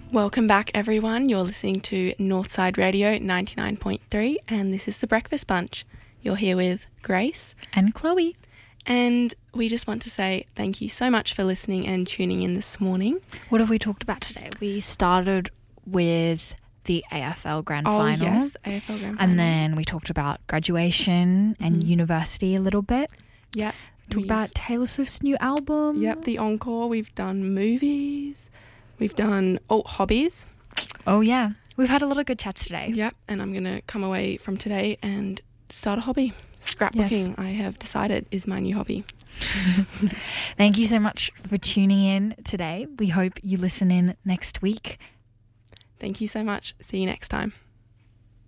Welcome back, everyone. You're listening to Northside Radio 99.3, and this is The Breakfast Bunch. You're here with Grace and Chloe. And we just want to say thank you so much for listening and tuning in this morning. What have we talked about today? We started with the AFL Grand Final. Oh, yes, AFL Grand Final. And then we talked about graduation and university a little bit. Yep. Talked about Taylor Swift's new album. Yep, the encore. We've done movies. We've done hobbies. Oh, yeah. We've had a lot of good chats today. Yep, and I'm going to come away from today and start a hobby. Scrapbooking, yes. I have decided, is my new hobby. Thank you so much for tuning in today. We hope you listen in next week. Thank you so much. See you next time.